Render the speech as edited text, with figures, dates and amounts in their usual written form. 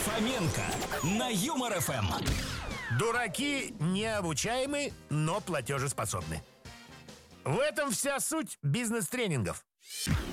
Фоменко на Юмор ФМ. Дураки необучаемы, но платежеспособны. В этом вся суть бизнес-тренингов.